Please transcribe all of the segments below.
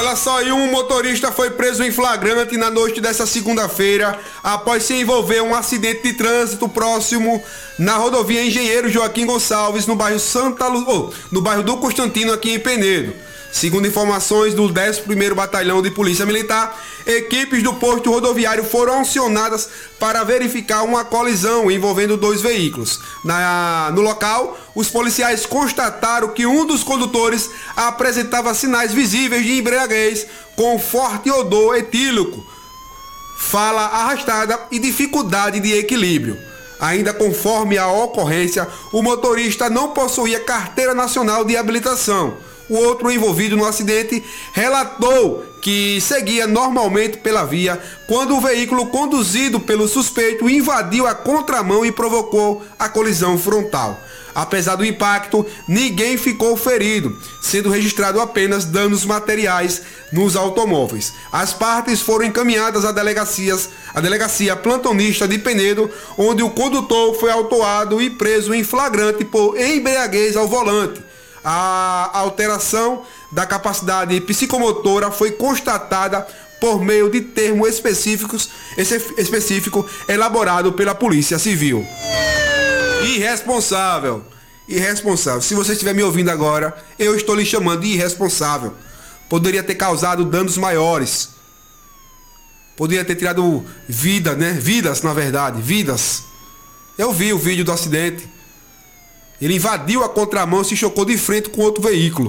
Olha só, e um motorista foi preso em flagrante na noite dessa segunda-feira após se envolver em um acidente de trânsito próximo na rodovia Engenheiro Joaquim Gonçalves, no bairro no bairro do Constantino, aqui em Penedo. Segundo informações do 11º Batalhão de Polícia Militar, equipes do posto rodoviário foram acionadas para verificar uma colisão envolvendo dois veículos. No local, os policiais constataram que um dos condutores apresentava sinais visíveis de embriaguez com forte odor etílico, fala arrastada e dificuldade de equilíbrio. Ainda conforme a ocorrência, o motorista não possuía carteira nacional de habilitação. O outro envolvido no acidente relatou que seguia normalmente pela via quando o veículo conduzido pelo suspeito invadiu a contramão e provocou a colisão frontal. Apesar do impacto, ninguém ficou ferido, sendo registrado apenas danos materiais nos automóveis. As partes foram encaminhadas à delegacia plantonista de Penedo, onde o condutor foi autuado e preso em flagrante por embriaguez ao volante. A alteração da capacidade psicomotora foi constatada por meio de termo específico elaborado pela Polícia Civil. Irresponsável. Se você estiver me ouvindo agora, eu estou lhe chamando de irresponsável. Poderia ter causado danos maiores. Poderia ter tirado vida, né? Vidas, na verdade, vidas. Eu vi o vídeo do acidente. Ele invadiu a contramão e se chocou de frente com outro veículo.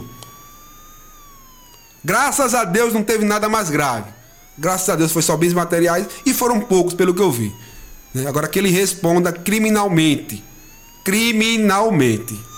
Graças a Deus não teve nada mais grave. Graças a Deus foi só bens materiais e foram poucos pelo que eu vi. Agora que ele responda criminalmente. Criminalmente.